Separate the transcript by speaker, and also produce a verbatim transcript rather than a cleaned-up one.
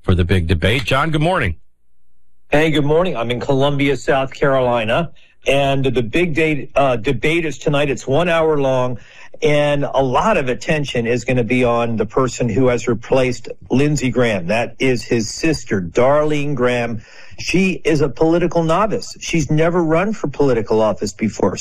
Speaker 1: for the big debate. John, good morning.
Speaker 2: Hey, good morning. I'm in Columbia, South Carolina, and the big day, uh, debate is tonight. It's one hour long, and a lot of attention is going to be on the person who has replaced Lindsey Graham. That is his sister, Darlene Graham. She is a political novice. She's never run for political office before.